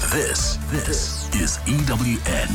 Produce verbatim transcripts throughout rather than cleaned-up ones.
This, this is E W N.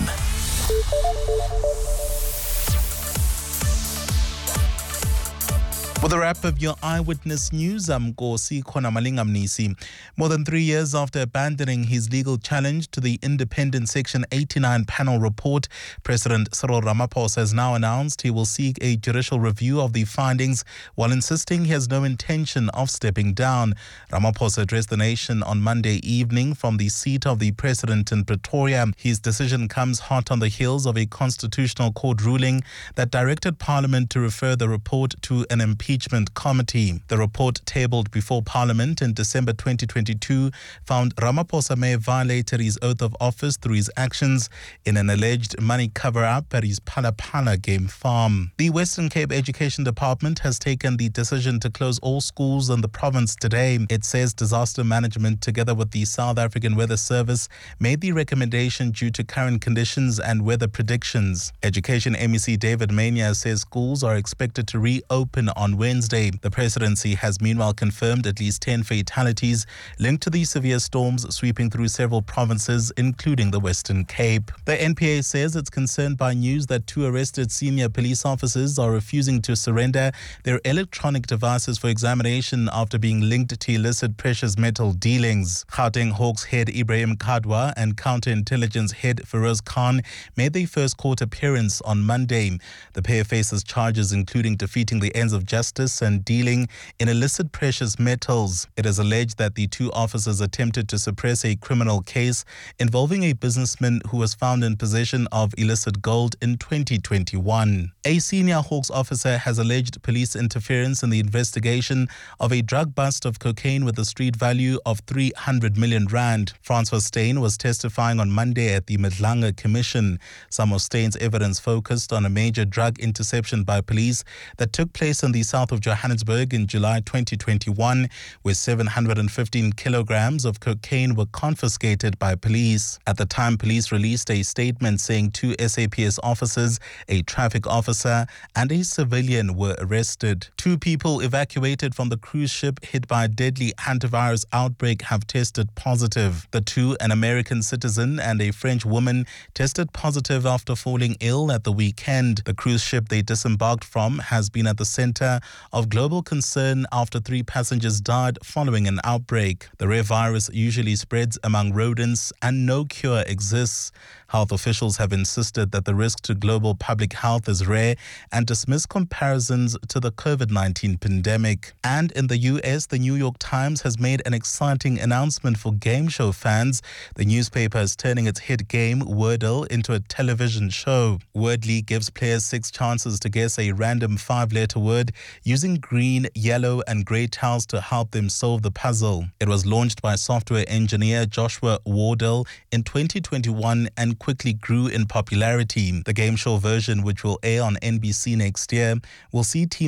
With a wrap of your Eyewitness News, I'm Nkosi Khonamalingam-Nisi. More than three years after abandoning his legal challenge to the independent Section eighty-nine panel report, President Cyril Ramaphosa has now announced he will seek a judicial review of the findings while insisting he has no intention of stepping down. Ramaphosa addressed the nation on Monday evening from the seat of the president in Pretoria. His decision comes hot on the heels of a constitutional court ruling that directed Parliament to refer the report to an impeachment committee. The report tabled before Parliament in December twenty twenty-two found Ramaphosa may have violated his oath of office through his actions in an alleged money cover-up at his Phala game farm. The Western Cape Education Department has taken the decision to close all schools in the province today. It says disaster management, together with the South African Weather Service, made the recommendation due to current conditions and weather predictions. Education M E C David Mania says schools are expected to reopen on Wednesday. The presidency has meanwhile confirmed at least ten fatalities linked to the severe storms sweeping through several provinces, including the Western Cape. The N P A says it's concerned by news that two arrested senior police officers are refusing to surrender their electronic devices for examination after being linked to illicit precious metal dealings. Gauteng Hawks head Ibrahim Kadwa and counterintelligence head Feroz Khan made their first court appearance on Monday. The pair faces charges including defeating the ends of justice and dealing in illicit precious metals. It is alleged that the two officers attempted to suppress a criminal case involving a businessman who was found in possession of illicit gold in twenty twenty-one. A senior Hawks officer has alleged police interference in the investigation of a drug bust of cocaine with a street value of three hundred million rand. Francois Steyn was testifying on Monday at the Madlanga Commission. Some of Steyn's evidence focused on a major drug interception by police that took place in the south of Johannesburg in July twenty twenty-one, where seven hundred fifteen kilograms of cocaine were confiscated by police. At the time, police released a statement saying two S A P S officers, a traffic officer, and a civilian were arrested. Two people evacuated from the cruise ship hit by a deadly antivirus outbreak have tested positive. The two, an American citizen and a French woman, tested positive after falling ill at the weekend. The cruise ship they disembarked from has been at the center of global concern after three passengers died following an outbreak. The rare virus usually spreads among rodents and no cure exists. Health officials have insisted that the risk to global public health is rare and dismiss comparisons to the COVID nineteen pandemic. And in the U S, the New York Times has made an exciting announcement for game show fans. The newspaper is turning its hit game, Wordle, into a television show. Wordly gives players six chances to guess a random five-letter word using green, yellow, and grey tiles to help them solve the puzzle. It was launched by software engineer Joshua Wardell in twenty twenty-one and quickly grew in popularity. The game show version, which will air on N B C next year, will see teams